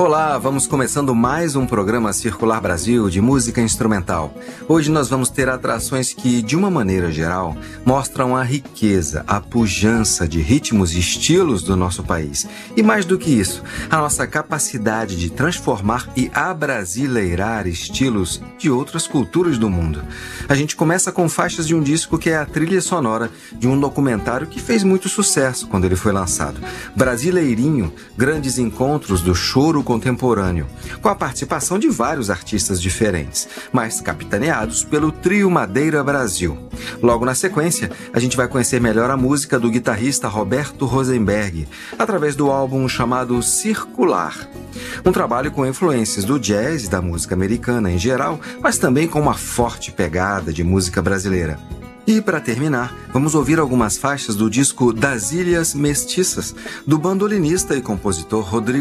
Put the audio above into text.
Olá, vamos começando mais um programa Circular Brasil de música instrumental. Hoje nós vamos ter atrações que, de uma maneira geral, mostram a riqueza, a pujança de ritmos e estilos do nosso país. E mais do que isso, a nossa capacidade de transformar e abrasileirar estilos de outras culturas do mundo. A gente começa com faixas de um disco que é a trilha sonora de um documentário que fez muito sucesso quando ele foi lançado. Brasileirinho, grandes encontros do choro contemporâneo, com a participação de vários artistas diferentes, mas capitaneados pelo Trio Madeira Brasil. Logo na sequência, a gente vai conhecer melhor a música do guitarrista Roberto Rosenberg, através do álbum chamado Circular. Um trabalho com influências do jazz e da música americana em geral, mas também com uma forte pegada de música brasileira. E para terminar, vamos ouvir algumas faixas do disco Das Ilhas Mestiças, do bandolinista e compositor Rodrigo